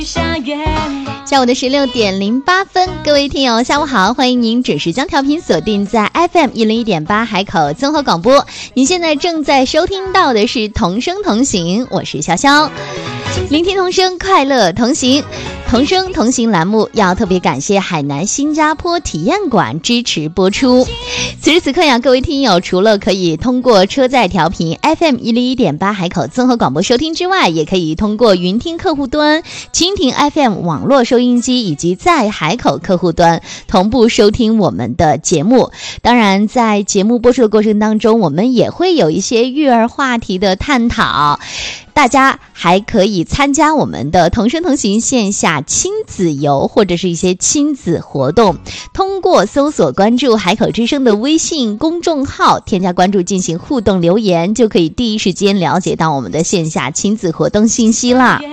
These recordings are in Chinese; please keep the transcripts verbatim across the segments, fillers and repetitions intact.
下午的十六点零八分，各位听友下午好，欢迎您准时将调频锁定在 F M 一零一点八海口综合广播。您现在正在收听到的是同声同行，我是潇潇，聆听同声，快乐同行。同声同行栏目要特别感谢海南新加坡体验馆支持播出。此时此刻呀，各位听友除了可以通过车载调频 F M 一零一点八海口综合广播收听之外，也可以通过云听客户端、蜻蜓 F M 网络收音机以及在海口客户端同步收听我们的节目。当然在节目播出的过程当中，我们也会有一些育儿话题的探讨，大家还可以参加我们的同声同行线下亲子游或者是一些亲子活动，通过搜索关注海口之声的微信公众号，添加关注进行互动留言，就可以第一时间了解到我们的线下亲子活动信息啦。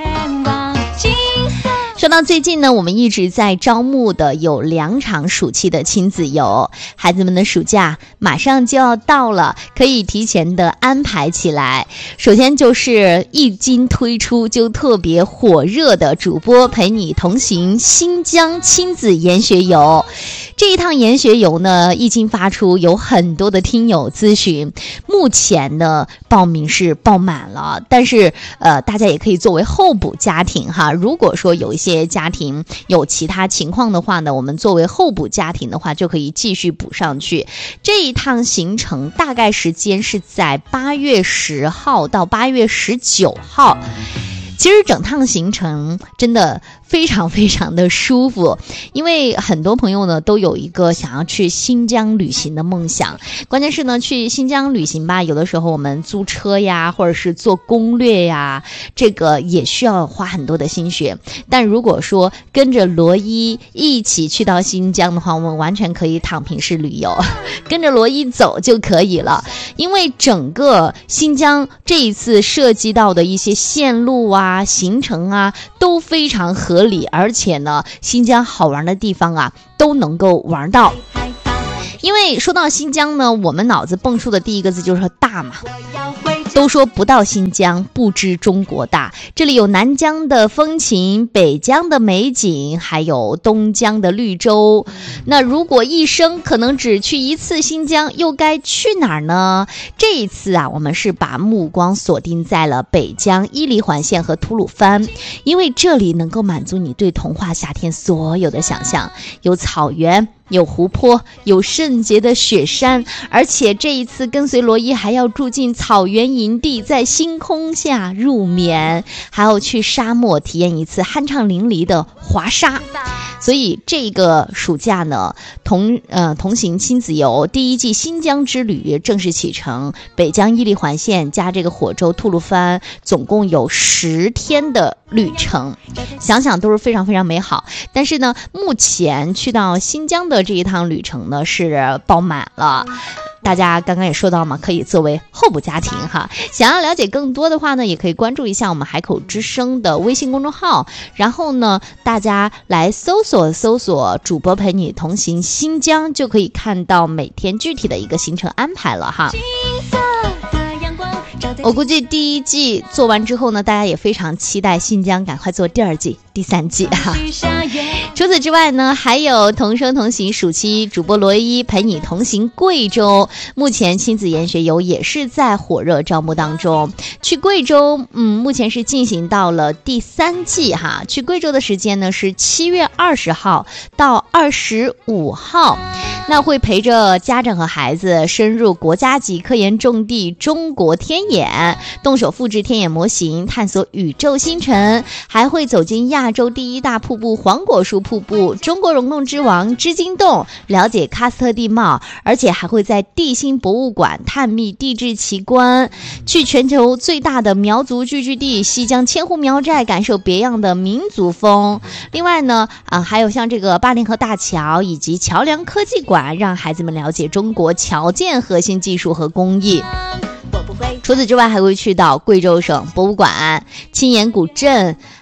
说到最近呢，我们一直在招募的有两场暑期的亲子游，孩子们的暑假马上就要到了，可以提前的安排起来。首先就是一经推出就特别火热的主播陪你同行新疆亲子研学游。这一趟研学游呢，一经发出，有很多的听友咨询，目前呢报名是报满了，但是呃大家也可以作为候补家庭哈，如果说有一些家庭有其他情况的话呢，我们作为候补家庭的话就可以继续补上去。这一趟行程大概时间是在八月十号到八月十九号。其实整趟行程真的非常非常的舒服，因为很多朋友呢都有一个想要去新疆旅行的梦想。关键是呢，去新疆旅行吧，有的时候我们租车呀，或者是做攻略呀，这个也需要花很多的心血。但如果说跟着罗伊一起去到新疆的话，我们完全可以躺平式旅游，跟着罗伊走就可以了。因为整个新疆这一次涉及到的一些线路啊、行程啊都非常合理，而且呢，新疆好玩的地方啊都能够玩到。因为说到新疆呢，我们脑子蹦出的第一个字就是大嘛，都说不到新疆不知中国大。这里有南疆的风情，北疆的美景，还有东疆的绿洲。那如果一生可能只去一次新疆，又该去哪儿呢？这一次啊，我们是把目光锁定在了北疆伊犁环线和吐鲁番，因为这里能够满足你对童话夏天所有的想象，有草原，有湖泊，有圣洁的雪山，而且这一次跟随罗伊还要住进草原营地，在星空下入眠，还要去沙漠体验一次酣畅淋漓的滑沙。所以这个暑假呢，同呃同行亲子游第一季新疆之旅正式启程，北疆伊犁环线加这个火州吐鲁番，总共有十天的旅程，想想都是非常非常美好。但是呢，目前去到新疆的这一趟旅程呢是爆满了。大家刚刚也说到嘛，可以作为候补家庭哈。想要了解更多的话呢，也可以关注一下我们海口之声的微信公众号，然后呢，大家来搜索搜索主播陪你同行新疆，就可以看到每天具体的一个行程安排了哈。我估计第一季做完之后呢，大家也非常期待新疆赶快做第二季、第三季哈。除此之外呢，还有同声同行暑期主播罗伊陪你同行贵州，目前亲子研学游也是在火热招募当中。去贵州，嗯，目前是进行到了第三季哈。去贵州的时间呢是七月二十号到二十五号，那会陪着家长和孩子深入国家级科研重地中国天眼，动手复制天眼模型，探索宇宙星辰，还会走进亚洲第一大瀑布黄果树瀑布、中国溶洞之王织金洞，了解喀斯特地貌，而且还会在地心博物馆探秘地质奇观，去全球最大的苗族聚居地西江千户苗寨，感受别样的民族风。另外呢，啊，还有像这个巴林河大桥以及桥梁科技馆，让孩子们了解中国桥建核心技术和工艺。除此之外，还会去到贵州省博物馆、青岩古镇，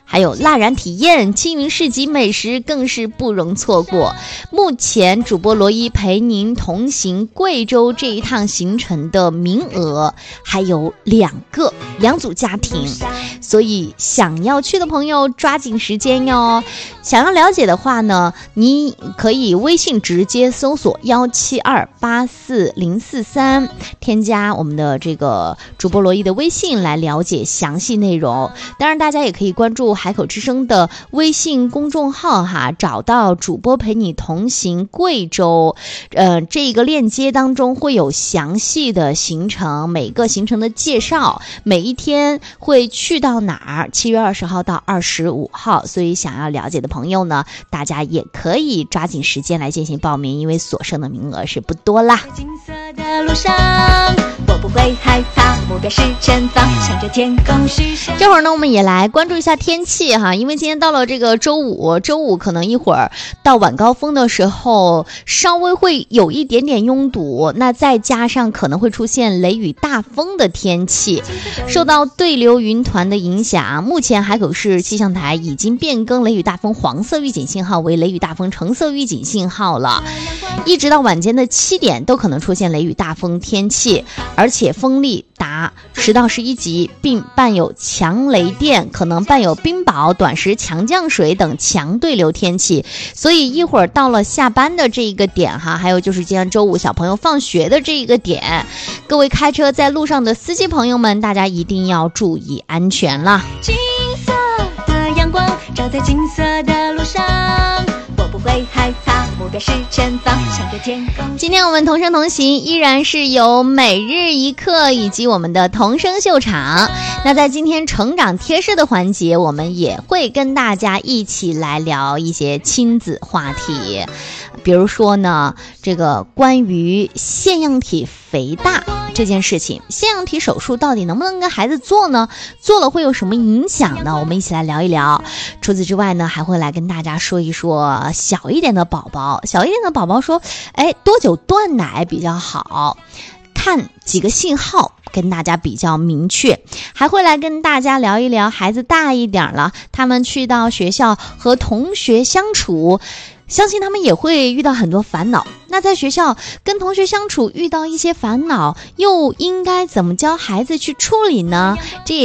还有蜡染体验、青云市集美食更是不容错过。目前主播罗伊陪您同行贵州这一趟行程的名额还有两个，两组家庭，所以想要去的朋友抓紧时间哟。想要了解的话呢，你可以微信直接搜索幺七二八四零四三，添加我们的这个主播罗伊的微信来了解详细内容。当然大家也可以关注海口之声的微信公众号哈，找到主播陪你同行贵州，呃，这个链接当中会有详细的行程，每个行程的介绍，每一天会去到哪儿，七月二十号到二十五号，所以想要了解的朋友呢，大家也可以抓紧时间来进行报名，因为所剩的名额是不多啦。金色的路上我不会害怕，目标是前方，向着天空许下。这会儿呢，我们也来关注一下天气哈，因为今天到了这个周五，周五可能一会儿到晚高峰的时候，稍微会有一点点拥堵，那再加上可能会出现雷雨大风的天气。受到对流云团的影响，目前海口市气象台已经变更雷雨大风黄色预警信号为雷雨大风橙色预警信号了，一直到晚间的七点都可能出现雷雨大风天气，而且风力达十到十一级，并伴有强雷电，可能伴有冰雹、短时强降水等强对流天气。所以一会儿到了下班的这一个点哈，还有就是今天周五小朋友放学的这一个点，各位开车在路上的司机朋友们，大家一定要注意安全了。金色的阳光照在金色的路上，我不会害怕，目标是前方，向着天空。今天我们同声同行依然是由每日一课以及我们的同声秀场。那在今天成长贴士的环节，我们也会跟大家一起来聊一些亲子话题，比如说呢，这个关于腺样体肥大这件事情，腺样体手术到底能不能跟孩子做呢？做了会有什么影响呢？我们一起来聊一聊。除此之外呢，还会来跟大家说一说小一点的宝宝，小一点的宝宝说，哎，多久断奶比较好？看几个信号跟大家比较明确，还会来跟大家聊一聊孩子大一点了，他们去到学校和同学相处，相信他们也会遇到很多烦恼。那在学校跟同学相处遇到一些烦恼，又应该怎么教孩子去处理呢？这也